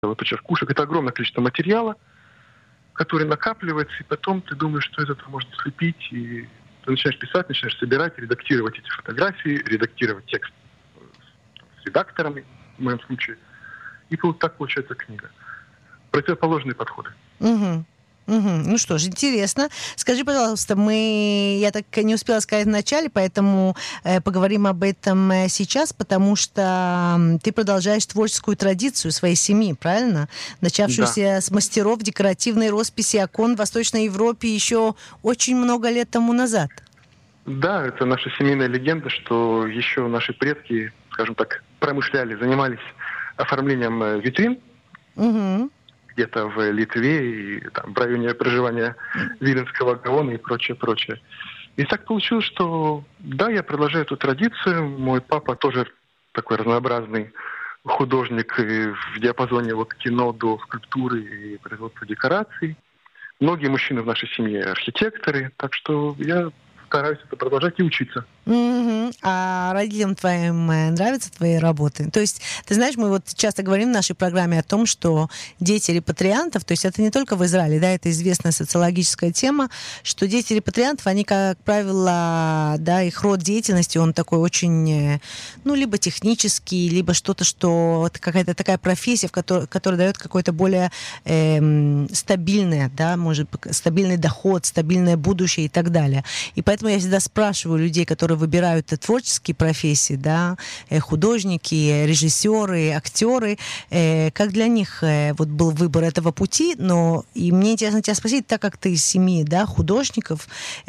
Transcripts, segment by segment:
почеркушек. Это огромное количество материала, который накапливается, и потом ты думаешь, что это можно слепить, и ты начинаешь писать, начинаешь собирать, редактировать эти фотографии, редактировать текст с редакторами, в моем случае. И вот так получается книга. Противоположные подходы. Угу. Ну что ж, интересно. Скажи, пожалуйста, я так не успела сказать в начале, поэтому поговорим об этом сейчас, потому что ты продолжаешь творческую традицию своей семьи, правильно? Начавшуюся с мастеров декоративной росписи окон в Восточной Европе еще очень много лет тому назад. Да, это наша семейная легенда, что еще наши предки, скажем так, промышляли, занимались оформлением витрин. Угу. Где-то в Литве и там, в районе проживания Виленского Гаона и прочее. И так получилось, что да, я продолжаю эту традицию. Мой папа тоже такой разнообразный художник в диапазоне от кино до скульптуры и производства декораций. Многие мужчины в нашей семье архитекторы, так что я стараюсь это продолжать и учиться. Угу. А родителям твоим нравятся твои работы? То есть, ты знаешь, мы вот часто говорим в нашей программе о том, что дети репатриантов, то есть это не только в Израиле, да, это известная социологическая тема, что дети репатриантов, они, как правило, да, их род деятельности, он такой очень, либо технический, либо что-то, что какая-то такая профессия, которая дает какое-то более стабильное, да, может быть, стабильный доход, стабильное будущее и так далее. И поэтому я всегда спрашиваю людей, которые выбирают творческие профессии, да, художники, режиссеры, актеры, как для них вот был выбор этого пути, но и мне интересно тебя спросить, так как ты из семьи, да, художников,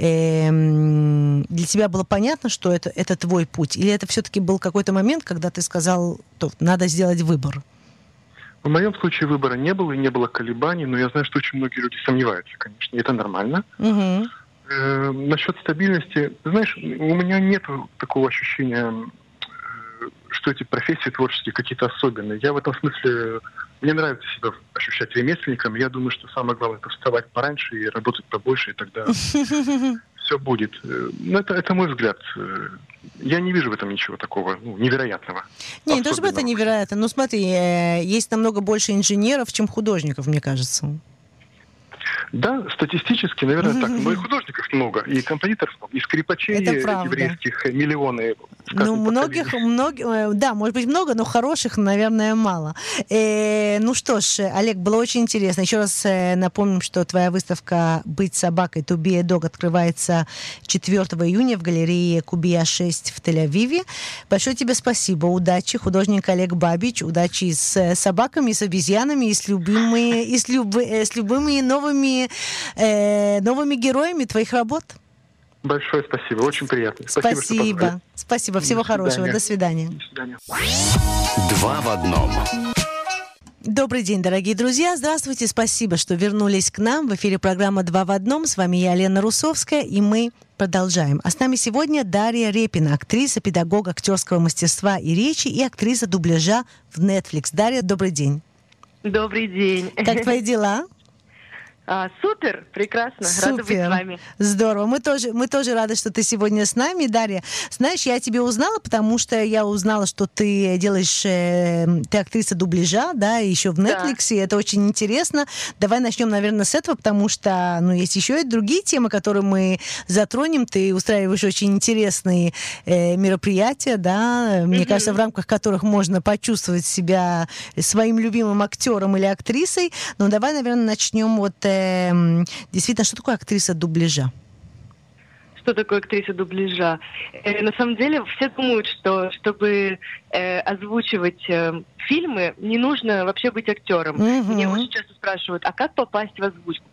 для тебя было понятно, что это твой путь, или это все-таки был какой-то момент, когда ты сказал, что надо сделать выбор? В моем случае выбора не было и не было колебаний, но я знаю, что очень многие люди сомневаются, конечно, и это нормально. Угу. Насчет стабильности, знаешь, у меня нет такого ощущения, что эти профессии творческие какие-то особенные. Я в этом смысле, мне нравится себя ощущать ремесленником. Я думаю, что самое главное — это вставать пораньше и работать побольше, и тогда все будет. Но это мой взгляд. Я не вижу в этом ничего такого невероятного. Не то чтобы это невероятно. Но смотри, есть намного больше инженеров, чем художников, мне кажется. Да, статистически, наверное, так. Но и художников много, и композиторов много, и скрипачей еврейских миллионы. Многих, да, может быть, много, но хороших, наверное, мало. Ну что ж, Олег, было очень интересно. Еще раз напомним, что твоя выставка «Быть собакой» To Be a Dog открывается 4 июня в галерее Кубия 6 в Тель-Авиве. Большое тебе спасибо. Удачи, художник Олег Бабич. Удачи с собаками, с обезьянами и с любыми новыми героями твоих работ. Большое спасибо, очень приятно. Спасибо. Всего хорошего. До свидания. До свидания. 2 в 1. Добрый день, дорогие друзья. Здравствуйте. Спасибо, что вернулись к нам. В эфире программа «2 в 1». С вами я, Лена Русовская, и мы продолжаем. А с нами сегодня Дарья Репина, актриса, педагог актерского мастерства и речи и актриса дубляжа в Netflix. Дарья, добрый день. Добрый день. Как твои дела? Супер, прекрасно, рада быть с вами. Здорово, мы тоже рады, что ты сегодня с нами, Дарья. Знаешь, я тебя узнала, потому что я узнала, что ты ты актриса дубляжа, да, еще в Netflix, и это очень интересно. Давай начнем, наверное, с этого, потому что, есть еще и другие темы, которые мы затронем. Ты устраиваешь очень интересные мероприятия, да, мне кажется, в рамках которых можно почувствовать себя своим любимым актером или актрисой. Но давай, наверное, начнем действительно, что такое актриса дубляжа? Что такое актриса дубляжа? На самом деле все думают, что чтобы озвучивать фильмы, не нужно вообще быть актером. Меня очень часто спрашивают, а как попасть в озвучку?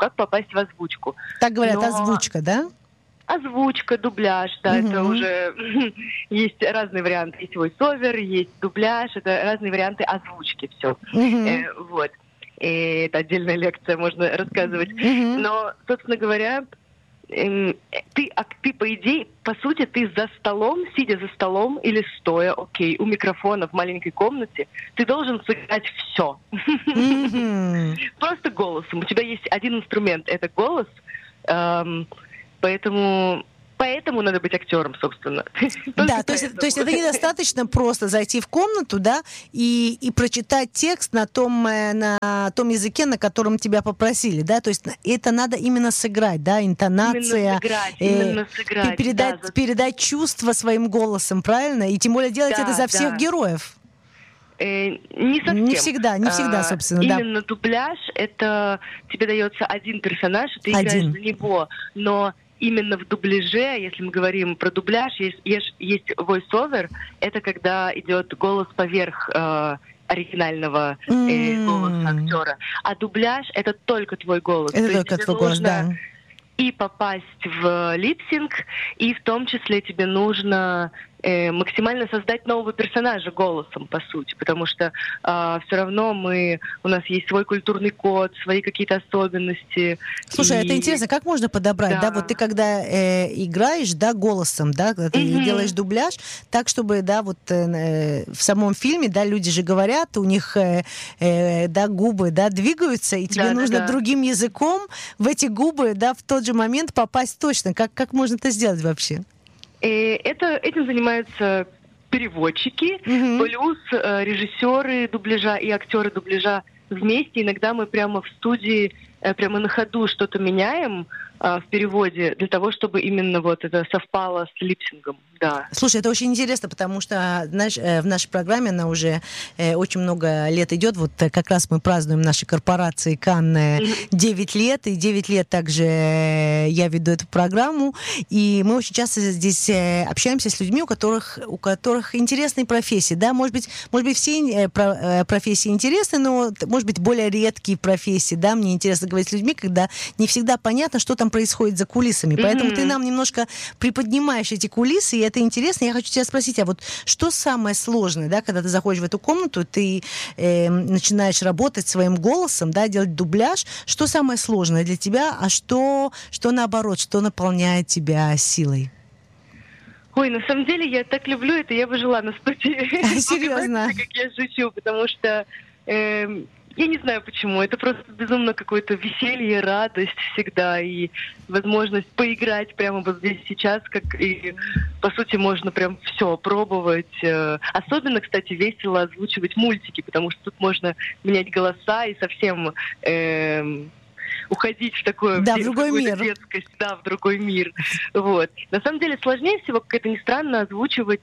Так говорят, озвучка, да? Озвучка, дубляж, да, это уже есть разные варианты. Есть voice-over, есть дубляж, это разные варианты озвучки, все. Вот. И это отдельная лекция, можно рассказывать. Но, собственно говоря, ты, по идее, по сути, ты за столом, сидя за столом или стоя, у микрофона в маленькой комнате, ты должен сыграть все. Просто голосом. У тебя есть один инструмент, это голос. Поэтому Поэтому надо быть актером, собственно. Да, то есть это недостаточно просто зайти в комнату, да, и прочитать текст на том языке, на котором тебя попросили, да, то есть это надо именно сыграть, да, интонация. Именно сыграть. Передать чувства своим голосом, правильно? И тем более делать это за всех героев. Не совсем. Не всегда, собственно, именно дубляж, это тебе дается один персонаж, ты играешь за него, но именно в дубляже, если мы говорим про дубляж, есть voice-over, это когда идет голос поверх оригинального голоса актера. А дубляж — это только твой голос. Это только твой голос, да. И попасть в липсинг, и в том числе тебе нужно максимально создать нового персонажа голосом, по сути, потому что все равно у нас есть свой культурный код, свои какие-то особенности. Слушай, это интересно, как можно подобрать, да, вот ты когда играешь, да, голосом, да, когда ты делаешь дубляж, так, чтобы, да, вот в самом фильме, да, люди же говорят, у них, да, губы, да, двигаются, и тебе нужно другим языком в эти губы, да, в тот же момент попасть точно. Как можно это сделать вообще? Этим занимаются переводчики, плюс режиссеры дубляжа и актеры дубляжа вместе. Иногда мы прямо в студии, прямо на ходу что-то меняем в переводе для того, чтобы именно вот это совпало с липсингом. Да. Слушай, это очень интересно, потому что, знаешь, в нашей программе она уже очень много лет идет. Вот как раз мы празднуем нашей корпорации Канн 9 лет, и 9 лет также я веду эту программу, и мы очень часто здесь общаемся с людьми, у которых интересные профессии, да, может быть все профессии интересны, но, может быть, более редкие профессии, да, мне интересно говорить с людьми, когда не всегда понятно, что там происходит за кулисами, поэтому ты нам немножко приподнимаешь эти кулисы, и это интересно. Я хочу тебя спросить, а вот что самое сложное, да, когда ты заходишь в эту комнату, ты начинаешь работать своим голосом, да, делать дубляж, что самое сложное для тебя, а что наоборот, что наполняет тебя силой? Ой, на самом деле я так люблю это, я бы жила на студии. Серьезно? Как я шучу, потому что я не знаю почему, это просто безумно какое-то веселье, радость всегда и возможность поиграть прямо вот здесь сейчас, как и по сути можно прям все пробовать. Особенно, кстати, весело озвучивать мультики, потому что тут можно менять голоса и совсем уходить в такое, да, в другой мир. Детскость, да, в другой мир. Вот. На самом деле сложнее всего, как это ни странно, озвучивать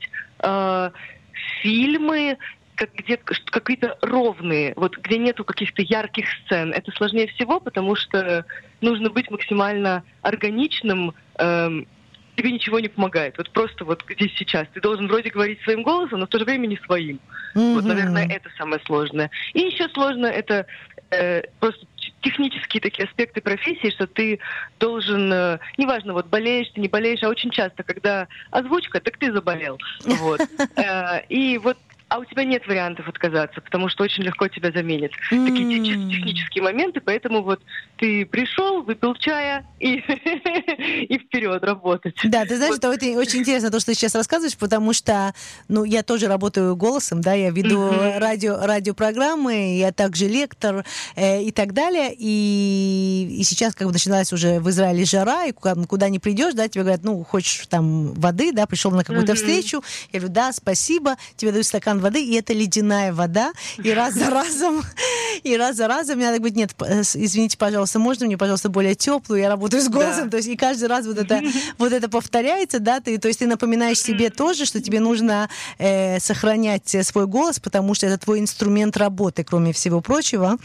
фильмы, где какие-то ровные, вот где нету каких-то ярких сцен. Это сложнее всего, потому что нужно быть максимально органичным. Тебе ничего не помогает. Вот просто вот здесь сейчас. Ты должен вроде говорить своим голосом, но в то же время не своим. Вот, наверное, это самое сложное. И еще сложно это просто технические такие аспекты профессии, что ты должен, неважно, вот болеешь ты, не болеешь, а очень часто, когда озвучка, так ты заболел. Вот. И вот а у тебя нет вариантов отказаться, потому что очень легко тебя заменят. Такие технические моменты, поэтому вот ты пришел, выпил чая и вперед работать. Да, ты знаешь, вот. Это очень интересно, то, что ты сейчас рассказываешь, потому что, я тоже работаю голосом, да, я веду радиопрограммы, я также лектор и так далее, и сейчас как бы начиналась уже в Израиле жара, и куда не придешь, да, тебе говорят, хочешь там воды, да, пришел на какую-то встречу, я говорю, да, спасибо, тебе дают стакан воды, и это ледяная вода, и раз за разом мне надо говорить, нет, извините, пожалуйста, можно мне, пожалуйста, более теплую, я работаю с голосом, да. То есть и каждый раз вот это повторяется, да, то есть ты напоминаешь себе тоже, что тебе нужно сохранять свой голос, потому что это твой инструмент работы, кроме всего прочего.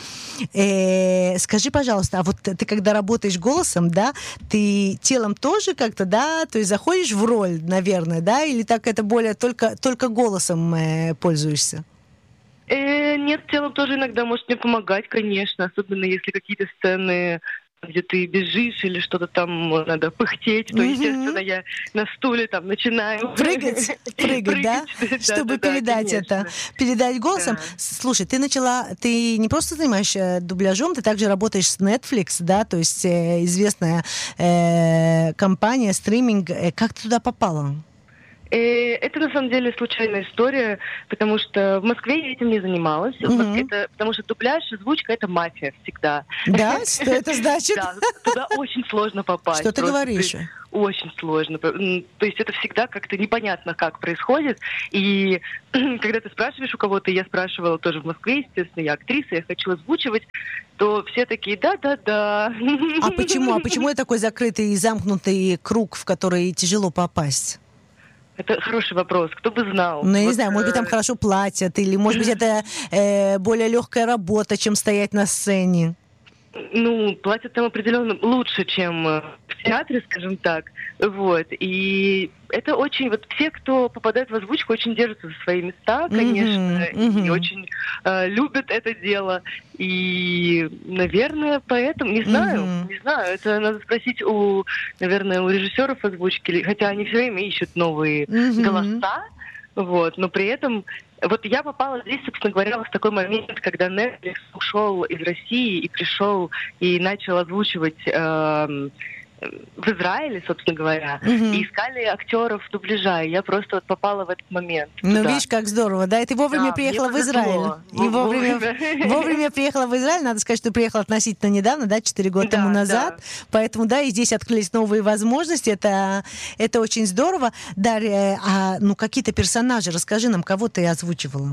Скажи, пожалуйста, а вот ты когда работаешь голосом, да, ты телом тоже как-то, да, то есть заходишь в роль, наверное, да, или так это более только голосом пользуешься? Нет, телом тоже иногда может мне помогать, конечно, особенно если какие-то сцены, где ты бежишь или что-то там надо пыхтеть, то, естественно, я на стуле там начинаю прыгать, да? Чтобы передать это, передать голосом. Да. Слушай, ты не просто занимаешься дубляжом, ты также работаешь с Netflix, да, то есть известная компания, стриминг. Как ты туда попала? Это на самом деле случайная история, потому что в Москве я этим не занималась. Это, потому что дубляж, озвучка — это мафия всегда. Да? Что это значит? Да, туда очень сложно попасть. Что ты говоришь? очень сложно. То есть это всегда как-то непонятно, как происходит. И когда ты спрашиваешь у кого-то, я спрашивала тоже в Москве, естественно, я актриса, я хочу озвучивать, то все такие, да-да-да. А почему? А почему это такой закрытый и замкнутый круг, в который тяжело попасть? Это хороший вопрос. Кто бы знал? Ну, я не знаю, может быть, там хорошо платят, или, может быть, это более легкая работа, чем стоять на сцене. Ну, платят там определенно лучше, чем в театре, скажем так. Вот. И это очень... Вот все, кто попадает в озвучку, очень держатся за свои места, конечно, и очень любят это дело. И, наверное, поэтому... Не знаю. Это надо спросить наверное, у режиссеров озвучки. Хотя они все время ищут новые голоса. Вот. Но при этом... Вот я попала здесь, собственно говоря, в такой момент, когда Netflix ушел из России и пришел и начал озвучивать в Израиле, собственно говоря, и искали актеров дубляжа. И я просто вот попала в этот момент. Ну, туда. видишь, как здорово, да? И ты вовремя приехала в Израиль. И вовремя приехала в Израиль. Надо сказать, что ты приехала относительно недавно, да, 4 года тому назад. Да. Поэтому, да, и здесь открылись новые возможности. Это очень здорово. Дарья, какие-то персонажи, расскажи нам, кого ты озвучивала?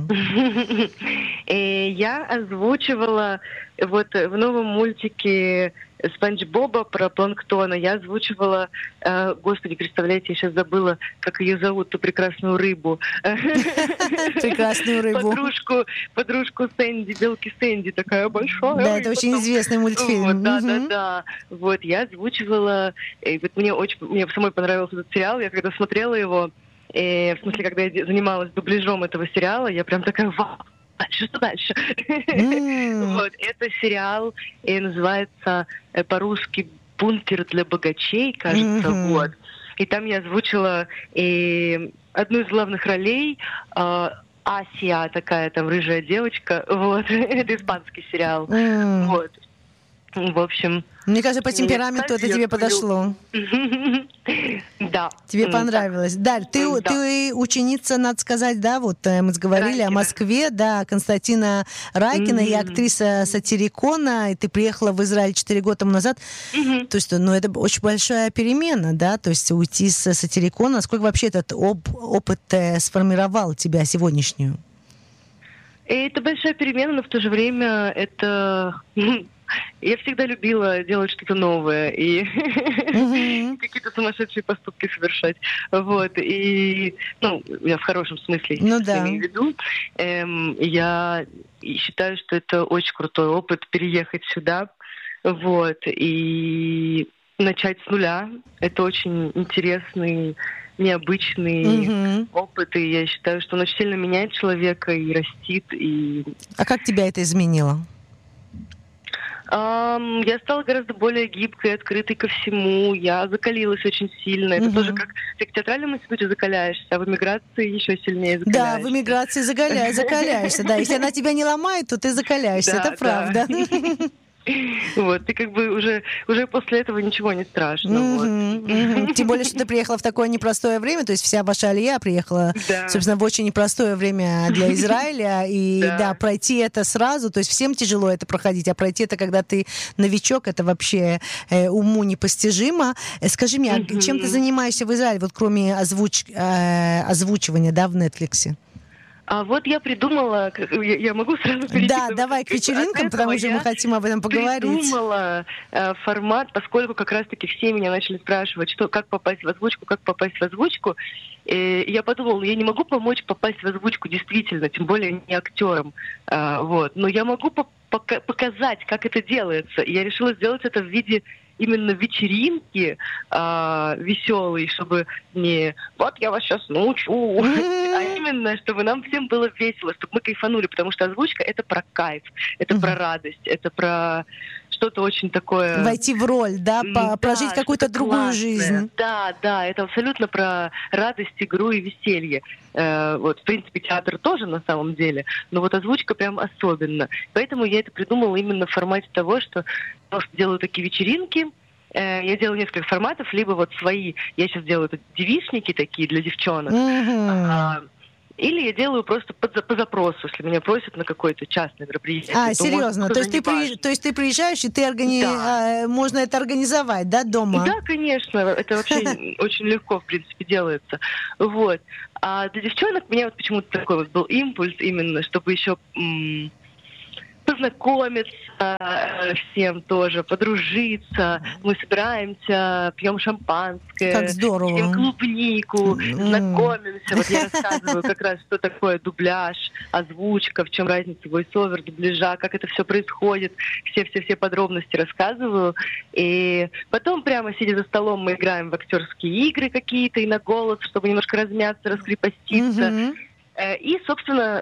Я озвучивала вот в новом мультике Спанч Боба про планктона. Я озвучивала, господи, представляете, я сейчас забыла, как ее зовут, ту прекрасную рыбу. Прекрасную рыбу. Подружку Сэнди, белки Сэнди, такая большая. Да, это очень известный мультфильм. Да. Вот, я озвучивала, вот мне самой понравился этот сериал, я когда смотрела его, в смысле, когда я занималась дубляжом этого сериала, я прям такая, вау, что дальше? Вот, это сериал называется по-русски «Бункер для богачей», кажется, вот. И там я озвучила одну из главных ролей, Асия, такая там рыжая девочка, вот. Это испанский сериал, вот. В общем... Мне кажется, по темпераменту это тебе подошло. Да. Тебе понравилось. Дарь, ты ученица, надо сказать, да, вот мы говорили о Москве, да, Константина Райкина и актриса Сатирикона, и ты приехала в Израиль 4 года тому назад. То есть, это очень большая перемена, да, то есть уйти с Сатирикона. Сколько вообще этот опыт сформировал тебя сегодняшнюю? Это большая перемена, но в то же время это... Я всегда любила делать что-то новое и какие-то сумасшедшие поступки совершать. Вот. И, я в хорошем смысле имею в виду. Я считаю, что это очень крутой опыт переехать сюда. Вот. И начать с нуля. Это очень интересный, необычный опыт. И я считаю, что он очень сильно меняет человека и растит. А как тебя это изменило? Я стала гораздо более гибкой, открытой ко всему. Я закалилась очень сильно. Это тоже как ты в театральном институте закаляешься, а в эмиграции еще сильнее закаляешься. Да, в эмиграции закаляешься. Да, если она тебя не ломает, то ты закаляешься. Это правда. Вот, ты как бы уже после этого ничего не страшно. Тем более, что ты приехала в такое непростое время, то есть вся ваша алия приехала, собственно, в очень непростое время для Израиля, и пройти это сразу, то есть всем тяжело это проходить, а пройти это, когда ты новичок, это вообще уму непостижимо. Скажи мне, а чем ты занимаешься в Израиле, вот кроме озвучивания, да, в Netflix? А вот я придумала, я могу сразу перейти... Да, давай к вечеринкам, потому что мы хотим об этом поговорить. Я придумала формат, поскольку как раз-таки все меня начали спрашивать, как попасть в озвучку, я подумала, я не могу помочь попасть в озвучку действительно, тем более не актером, вот, но я могу показать, как это делается. И я решила сделать это в виде именно вечеринки веселой, чтобы не «вот я вас сейчас научу», а именно, чтобы нам всем было весело, чтобы мы кайфанули, потому что озвучка — это про кайф, это про радость, это про что-то очень такое... Войти в роль, да, прожить какую-то другую жизнь. Да, это абсолютно про радость, игру и веселье. Вот, в принципе, театр тоже на самом деле, но вот озвучка прям особенно. Поэтому я это придумала именно в формате того, что делаю такие вечеринки. Я делаю несколько форматов, либо вот свои, я сейчас делаю девичники такие для девчонок. Или я делаю просто по запросу, если меня просят на какое-то частное мероприятие. Серьезно? То есть ты приезжаешь, и ты можно это организовать, да, дома? Да, конечно. Это вообще очень легко, в принципе, делается. Вот. А для девчонок у меня вот почему-то такой вот был импульс именно, чтобы еще познакомиться всем тоже, подружиться. Мы собираемся, пьем шампанское, как здорово. едим клубнику, знакомимся. Вот я рассказываю как раз, что такое дубляж, озвучка, в чем разница войс-овер, дубляжа, как это все происходит. Все подробности рассказываю. И потом прямо сидя за столом мы играем в актерские игры какие-то и на голос, чтобы немножко размяться, раскрепоститься. И, собственно,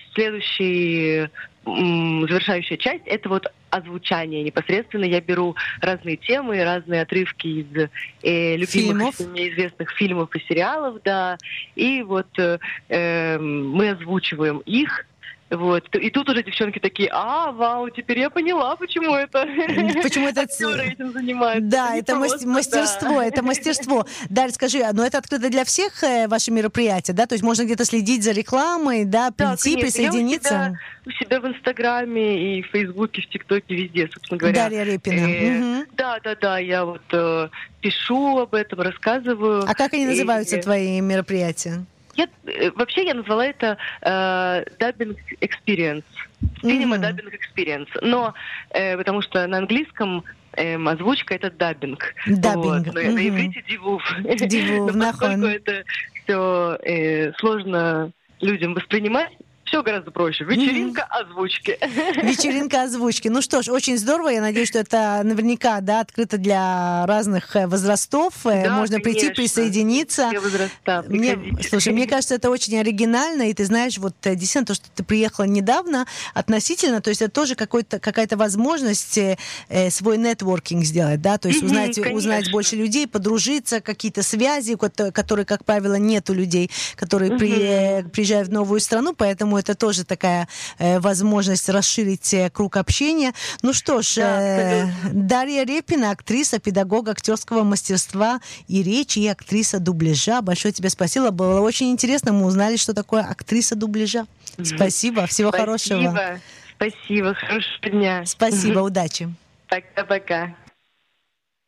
завершающая часть — это вот озвучание непосредственно. Я беру разные темы, разные отрывки из любимых, мне известных фильмов и сериалов, да, и вот мы озвучиваем их. Вот. И тут уже девчонки такие: вау, теперь я поняла, почему это актеры этим занимаются. Да, это мастерство, это мастерство. Дарья, скажи, но это открыто для всех ваши мероприятия, да? То есть можно где-то следить за рекламой, да, прийти, присоединиться? У себя в Инстаграме и в Фейсбуке, в ТикТоке, везде, собственно говоря. Дарья Репина. Да, я вот пишу об этом, рассказываю. А как они называются, твои мероприятия? Вообще я назвала это dubbing experience, cinema dubbing experience, но потому что на английском озвучка — это даббинг. Даббинг. Вот. На иврите дивув. Дивув, но поскольку это все сложно людям воспринимать, все гораздо проще. Вечеринка озвучки. Вечеринка озвучки. Ну что ж, очень здорово. Я надеюсь, что это наверняка, да, открыто для разных возрастов. Да, можно прийти, присоединиться. Все возраста. Слушай, мне кажется, это очень оригинально. И ты знаешь, вот действительно то, что ты приехала недавно, относительно, то есть это тоже какая-то возможность свой нетворкинг сделать, да, то есть узнать больше людей, подружиться, какие-то связи, которые, как правило, нет у людей, которые приезжают в новую страну, поэтому это тоже такая возможность расширить круг общения. Ну что ж, Дарья Репина, актриса, педагог актерского мастерства и речи, и актриса дубляжа. Большое тебе спасибо. Было очень интересно. Мы узнали, что такое актриса дубляжа. Спасибо. Всего хорошего. Спасибо. Хорошего дня. Спасибо. Удачи. Пока-пока.